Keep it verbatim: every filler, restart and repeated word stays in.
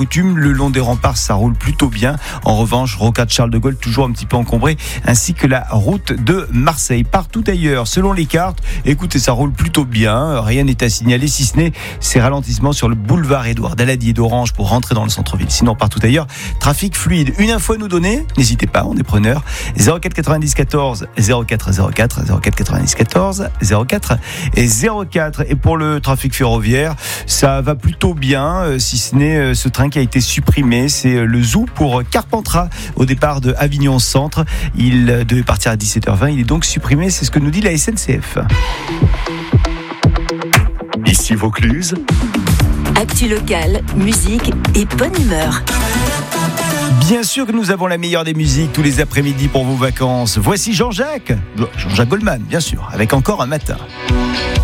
coutume, le long des remparts, ça roule plutôt bien. En revanche, Rocade Charles de Gaulle, toujours un petit peu encombré, ainsi que la route de Marseille. Partout ailleurs, selon les cartes, écoutez, ça roule plutôt bien. Rien n'est à signaler, si ce n'est ces ralentissements sur le boulevard Édouard Daladier d'Orange pour rentrer dans le centre-ville. Sinon, partout ailleurs, trafic fluide. Une info à nous donner, n'hésitez pas, on est preneur. zéro quatre quatre-vingt-dix quatorze zéro quatre zéro quatre, zéro quatre quatre-vingt-dix quatorze zéro quatre et zéro quatre. Et pour le trafic ferroviaire, ça va plutôt bien, si ce n'est ce train qui a été supprimé. C'est le Zoo pour Carpentras au départ de Avignon Centre. Il devait partir à dix-sept heures vingt. Il est donc supprimé. C'est ce que nous dit la S N C F. Ici Vaucluse. Actu locale, musique et bonne humeur. Bien sûr que nous avons la meilleure des musiques tous les après-midi pour vos vacances. Voici Jean-Jacques, Jean-Jacques Goldman, bien sûr, avec Encore un matin.